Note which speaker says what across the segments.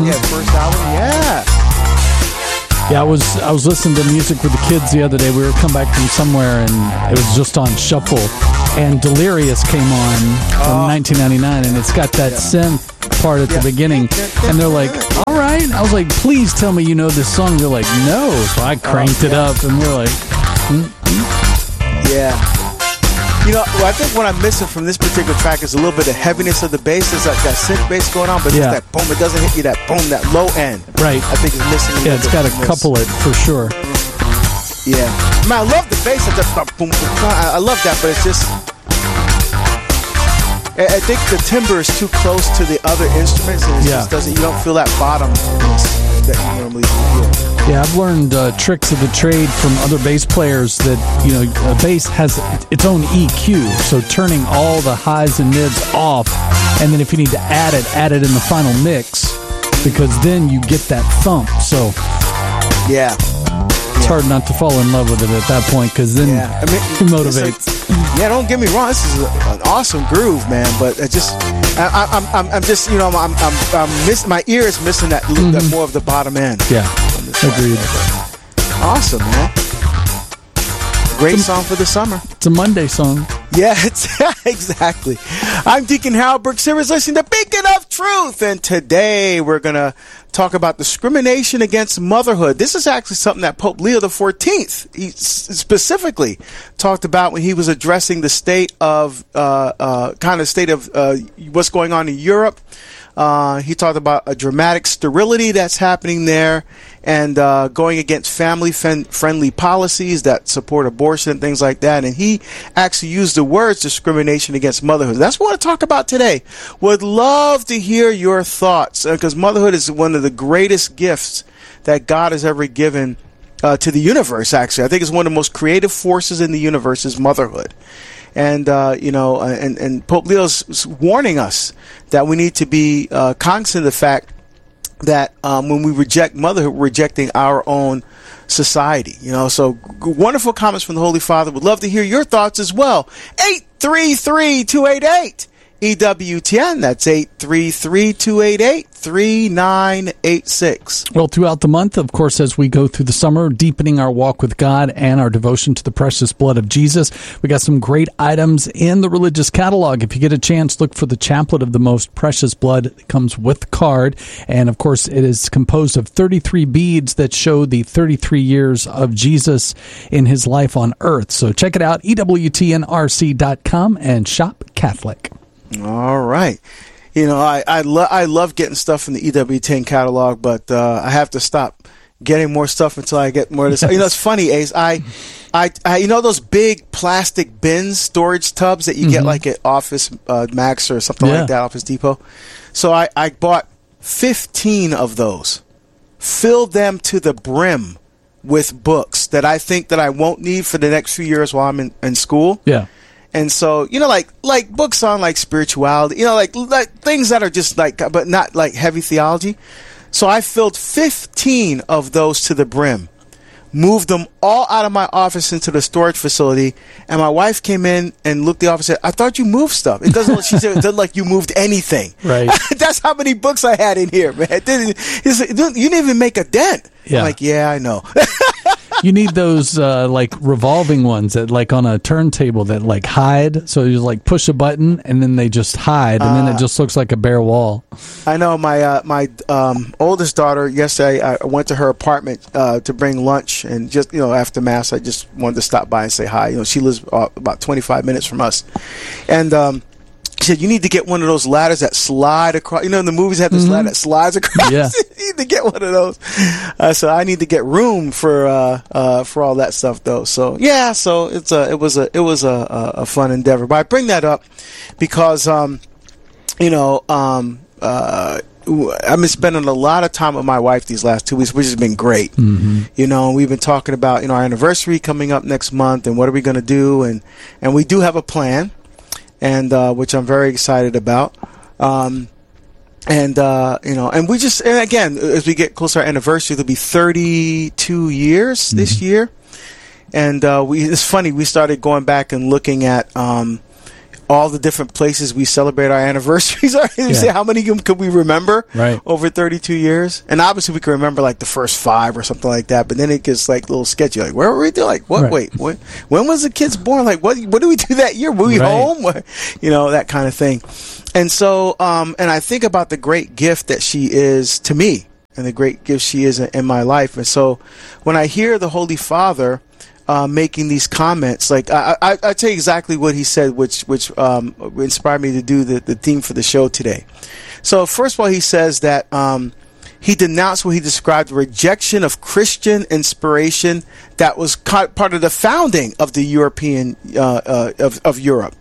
Speaker 1: Yeah, first album. Yeah.
Speaker 2: Yeah, I was listening to music with the kids the other day. We were coming back from somewhere, and it was just on shuffle. And Delirious came on from 1999, and it's got that synth part at the beginning. And they're like, all right. I was like, please tell me you know this song. They're like, no. So I cranked it up, and we're like,
Speaker 1: Yeah. You know, I think what I'm missing from this particular track is a little bit of heaviness of the bass. There's that synth bass going on, but just that boom. It doesn't hit you that boom, that low end.
Speaker 2: Right.
Speaker 1: I think it's missing.
Speaker 2: Yeah, it's got to couple it for sure.
Speaker 1: Yeah. Man, I love the bass. Boom, boom. I love that, but it's just... I think the timbre is too close to the other instruments, and it just doesn't... You don't feel that bottom that you normally feel.
Speaker 2: Yeah, I've learned tricks of the trade from other bass players that, you know, a bass has its own EQ, so turning all the highs and mids off, and then if you need to add it in the final mix, because then you get that thump, so...
Speaker 1: Yeah.
Speaker 2: It's hard not to fall in love with it at that point, because then it motivates.
Speaker 1: Yeah, don't get me wrong. This is an awesome groove, man. But I'm just, you know, I'm missing. My ear is missing that little bit more of the bottom end.
Speaker 2: Yeah, agreed.
Speaker 1: Awesome, man. Great song for the summer.
Speaker 2: It's a Monday song.
Speaker 1: Yeah, exactly. I'm Deacon Harold Brooks Sivers, listening to Beacon of Truth, and today we're gonna talk about discrimination against motherhood. This is actually something that Pope Leo XIV he specifically talked about when he was addressing the state of what's going on in Europe. He talked about a dramatic sterility that's happening there, and going against family-friendly policies that support abortion and things like that. And he actually used the words discrimination against motherhood. That's what I want to talk about today. Would love to hear your thoughts, because motherhood is one of the greatest gifts that God has ever given to the universe, actually. I think it's one of the most creative forces in the universe is motherhood. And, and Pope Leo's warning us that we need to be cognizant of the fact that when we reject motherhood, we're rejecting our own society. You know, so wonderful comments from the Holy Father. Would love to hear your thoughts as well. 833-288. EWTN, that's 833-288-3986.
Speaker 2: Well, throughout the month, of course, as we go through the summer, deepening our walk with God and our devotion to the precious blood of Jesus, we got some great items in the religious catalog. If you get a chance, look for the Chaplet of the Most Precious Blood. It comes with the card, and of course, it is composed of 33 beads that show the 33 years of Jesus in his life on earth. So check it out, EWTNRC.com, and shop Catholic.
Speaker 1: All right. You know, I love getting stuff from the EWTN catalog, but I have to stop getting more stuff until I get more of this. You know, it's funny, Ace. I you know those big plastic bins, storage tubs that you get like at Office Max or something like that, Office Depot? So I bought 15 of those, filled them to the brim with books that I think that I won't need for the next few years while I'm in school.
Speaker 2: Yeah.
Speaker 1: And so, you know, like books on like spirituality, you know, like things that are just like, but not like heavy theology. So I filled 15 of those to the brim, moved them all out of my office into the storage facility. And my wife came in and looked at the office and said, I thought you moved stuff. It doesn't, she said, it doesn't like you moved anything.
Speaker 2: Right.
Speaker 1: That's how many books I had in here, man. You didn't even make a dent.
Speaker 2: Yeah.
Speaker 1: I'm like, yeah, I know.
Speaker 2: You need those like revolving ones that like on a turntable that like hide. So you like push a button and then they just hide, and then it just looks like a bare wall.
Speaker 1: I know my oldest daughter. Yesterday, I went to her apartment to bring lunch, and just after mass, I just wanted to stop by and say hi. You know, she lives about 25 minutes from us, and she said, you need to get one of those ladders that slide across. You know, in the movies have this ladder that slides across.
Speaker 2: Yeah.
Speaker 1: You need to get one of those. So I need to get room for all that stuff, though. So yeah, so it was a fun endeavor. But I bring that up because I've been spending a lot of time with my wife these last 2 weeks, which has been great. Mm-hmm. You know, we've been talking about our anniversary coming up next month and what are we going to do, and we do have a plan. And which I'm very excited about, and we just, and again, as we get closer to our anniversary, it'll be 32 years this year, and it's funny, we started going back and looking at all all the different places we celebrate our anniversaries. You say, how many of them could we remember over 32 years? And obviously we can remember like the first 5 or something like that, but then it gets like a little sketchy. Like, where were we doing? Like, what? Right. Wait, when was the kids born? Like, what did we do that year? Were we home? That kind of thing. And so, and I think about the great gift that she is to me and the great gift she is in my life. And so when I hear the Holy Father making these comments, like I tell you exactly what he said, which inspired me to do the theme for the show today. So first of all, he says that he denounced what he described the rejection of Christian inspiration that was part of the founding of the European of Europe.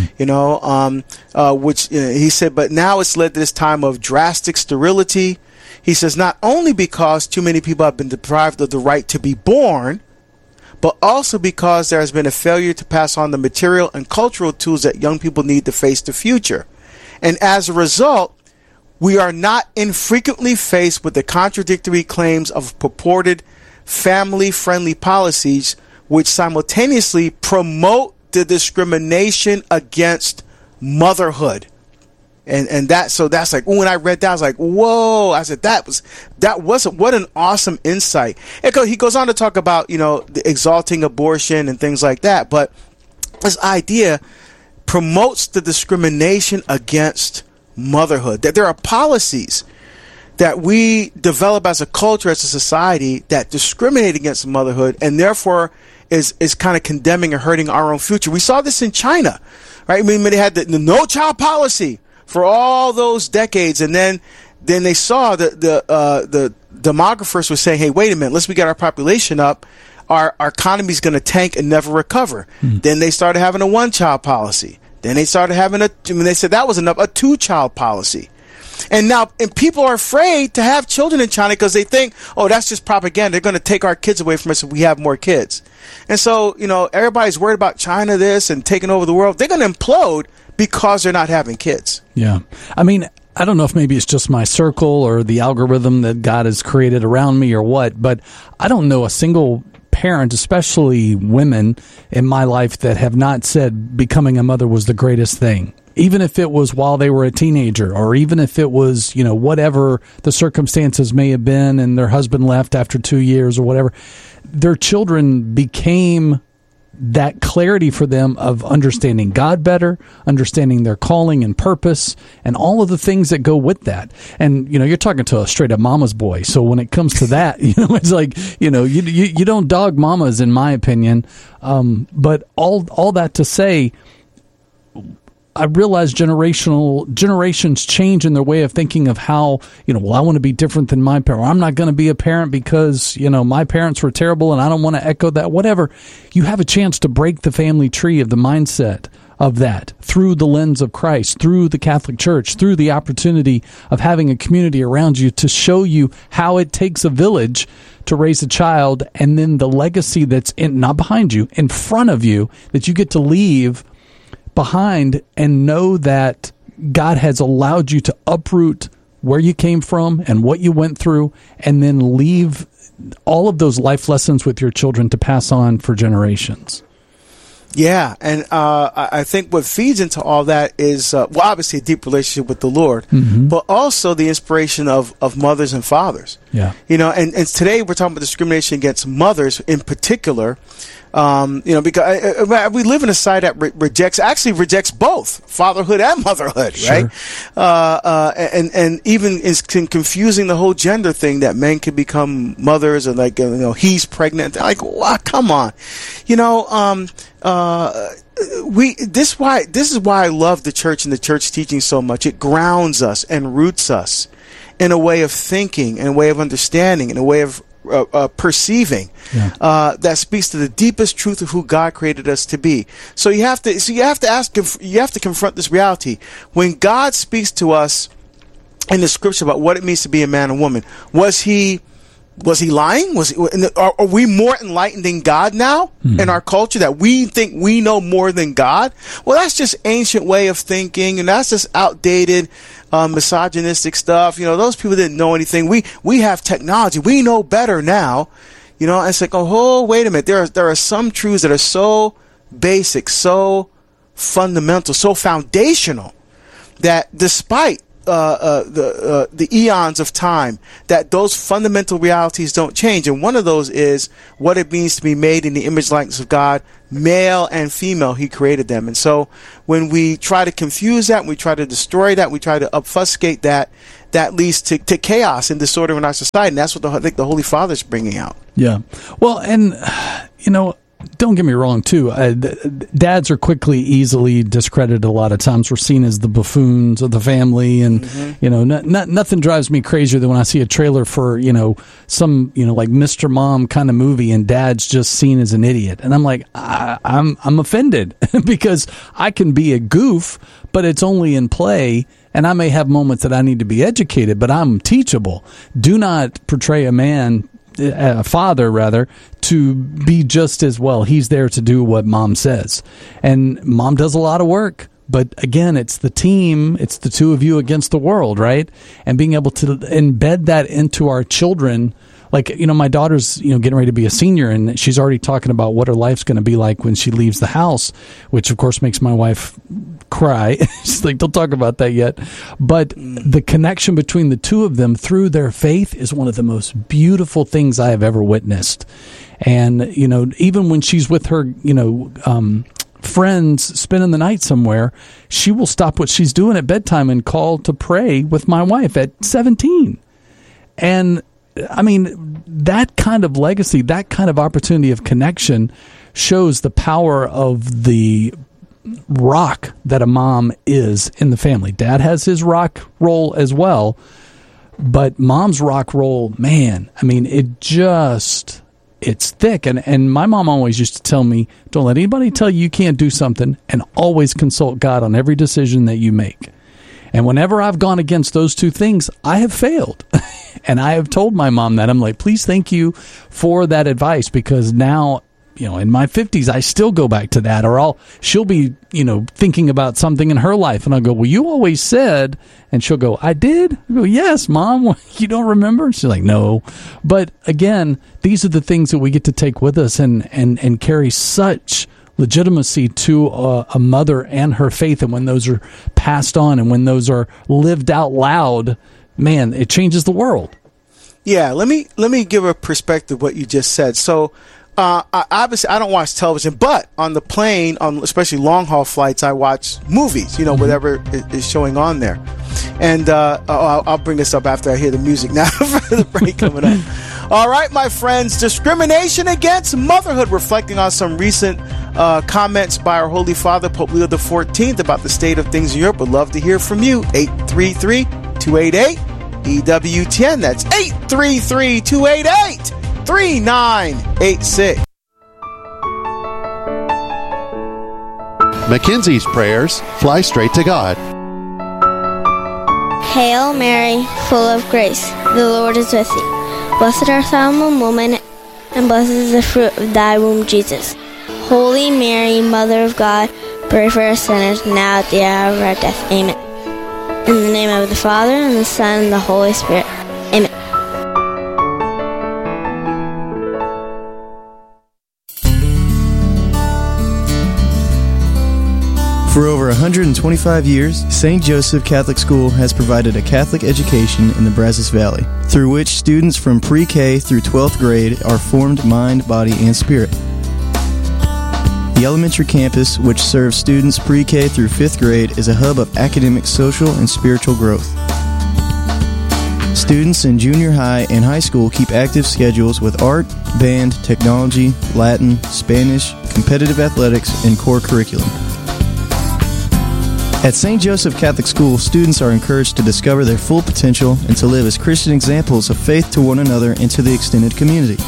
Speaker 1: Which he said, but now it's led to this time of drastic sterility. He says not only because too many people have been deprived of the right to be born, but also because there has been a failure to pass on the material and cultural tools that young people need to face the future. And as a result, we are not infrequently faced with the contradictory claims of purported family-friendly policies which simultaneously promote the discrimination against motherhood. And that's like, when I read that, I was like, whoa. I said, what an awesome insight. And he goes on to talk about, the exalting abortion and things like that. But this idea promotes the discrimination against motherhood, that there are policies that we develop as a culture, as a society, that discriminate against motherhood and therefore is kind of condemning and hurting our own future. We saw this in China, right? I mean, they had the no child policy for all those decades, and then they saw that the demographers were saying, "Hey, wait a minute, unless we get our population up, our economy is going to tank and never recover." Then they started having a 1-child policy. Then they started having they said that was enough, a 2-child policy. And now, people are afraid to have children in China because they think, oh, that's just propaganda. They're going to take our kids away from us if we have more kids. And so, everybody's worried about China this and taking over the world. They're going to implode because they're not having kids.
Speaker 2: Yeah. I mean, I don't know if maybe it's just my circle or the algorithm that God has created around me or what, but I don't know a single parent, especially women in my life, that have not said becoming a mother was the greatest thing. Even if it was while they were a teenager, or even if it was, whatever the circumstances may have been and their husband left after 2 years or whatever, their children became that clarity for them of understanding God better, understanding their calling and purpose, and all of the things that go with that. And, you're talking to a straight up mama's boy. So when it comes to that, it's like, you don't dog mamas, in my opinion. But all that to say, I realize generations change in their way of thinking of how, I want to be different than my parent. Or I'm not going to be a parent because, my parents were terrible and I don't want to echo that. Whatever. You have a chance to break the family tree of the mindset of that through the lens of Christ, through the Catholic Church, through the opportunity of having a community around you to show you how it takes a village to raise a child, and then the legacy that's not behind you, in front of you, that you get to leave behind, and know that God has allowed you to uproot where you came from and what you went through, and then leave all of those life lessons with your children to pass on for generations.
Speaker 1: Yeah, and I think what feeds into all that is, obviously a deep relationship with the Lord, but also the inspiration of mothers and fathers.
Speaker 2: Yeah.
Speaker 1: And today we're talking about discrimination against mothers in particular, because we live in a society that rejects both fatherhood and motherhood, right? And even is confusing the whole gender thing, that men can become mothers, and he's pregnant. Like, wow, come on, this is why I love the church and the church teaching so much. It grounds us and roots us in a way of thinking, in a way of understanding, in a way of perceiving, that speaks to the deepest truth of who God created us to be. So you have to confront this reality. When God speaks to us in the scripture about what it means to be a man and woman, was he lying? Are we more enlightened than God now in our culture, that we think we know more than God? Well, that's just ancient way of thinking, and that's just outdated, misogynistic stuff. Those people didn't know anything. We have technology. We know better now. It's like, oh, wait a minute. There are some truths that are so basic, so fundamental, so foundational, that despite the eons of time, that those fundamental realities don't change. And one of those is what it means to be made in the image likeness of God, male and female. He created them. And so when we try to confuse that, we try to destroy that, we try to obfuscate that, that leads to chaos and disorder in our society. And that's what I think the Holy Father is bringing out.
Speaker 2: Yeah. Well, and, don't get me wrong, too. Dads are easily discredited a lot of times. We're seen as the buffoons of the family. And, nothing drives me crazier than when I see a trailer for, some, like Mr. Mom kind of movie and dad's just seen as an idiot. And I'm like, I'm offended because I can be a goof, but it's only in play. And I may have moments that I need to be educated, but I'm teachable. Do not portray a father rather, to be just as well. He's there to do what mom says. And mom does a lot of work. But again, it's the team. It's the two of you against the world, right? And being able to embed that into our children. Like, my daughter's, getting ready to be a senior, and she's already talking about what her life's going to be like when she leaves the house, which of course makes my wife cry. She's like, don't talk about that yet. But the connection between the two of them through their faith is one of the most beautiful things I have ever witnessed. And, even when she's with her, friends spending the night somewhere, she will stop what she's doing at bedtime and call to pray with my wife at 17. And I mean, that kind of legacy, that kind of opportunity of connection shows the power of the rock that a mom is in the family. Dad has his rock role as well, but mom's rock role, man, I mean, it's thick. And my mom always used to tell me, don't let anybody tell you can't do something, and always consult God on every decision that you make. And whenever I've gone against those two things, I have failed. And I have told my mom that. I'm like, please, thank you for that advice, because now, in my 50s, I still go back to that. Or she'll be, thinking about something in her life. And I'll go, well, you always said. And she'll go, I did? I go, yes, Mom. You don't remember? She's like, no. But again, these are the things that we get to take with us and carry such legitimacy to a mother and her faith. And when those are passed on and when those are lived out loud, man, it changes the world.
Speaker 1: Yeah, let me give a perspective of what you just said. So obviously I don't watch television, but on the plane, on especially long haul flights, I watch movies, whatever is showing on there. And I'll bring this up after I hear the music now for the break coming up. All right, my friends, discrimination against motherhood, reflecting on some recent comments by our Holy Father, Pope Leo XIV, about the state of things in Europe. Would love to hear from you. 833-288-EWTN. That's 833-288-3986.
Speaker 3: Mackenzie's prayers fly straight to God.
Speaker 4: Hail Mary, full of grace, the Lord is with thee. Blessed art thou among women, and blessed is the fruit of thy womb, Jesus. Holy Mary, Mother of God, pray for us sinners, now at the hour of our death. Amen. In the name of the Father, and the Son, and the Holy Spirit. Amen.
Speaker 5: For over 125 years, St. Joseph Catholic School has provided a Catholic education in the Brazos Valley, through which students from pre-K through 12th grade are formed mind, body, and spirit. The elementary campus, which serves students pre-K through 5th grade, is a hub of academic, social, and spiritual growth. Students in junior high and high school keep active schedules with art, band, technology, Latin, Spanish, competitive athletics, and core curriculum. At St. Joseph Catholic School, students are encouraged to discover their full potential and to live as Christian examples of faith to one another and to the extended community.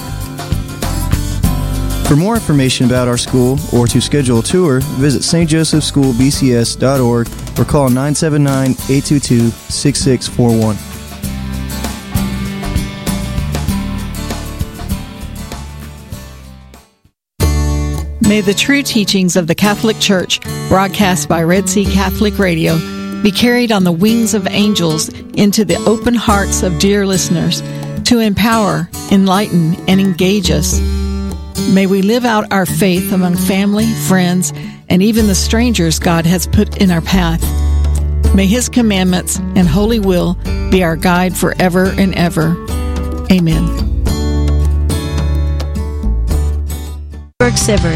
Speaker 5: For more information about our school or to schedule a tour, visit stjosephschoolbcs.org or call 979-822-6641.
Speaker 6: May the true teachings of the Catholic Church, broadcast by Red Sea Catholic Radio, be carried on the wings of angels into the open hearts of dear listeners to empower, enlighten, and engage us. May we live out our faith among family, friends, and even the strangers God has put in our path. May His commandments and holy will be our guide forever and ever. Amen.
Speaker 7: Sivers,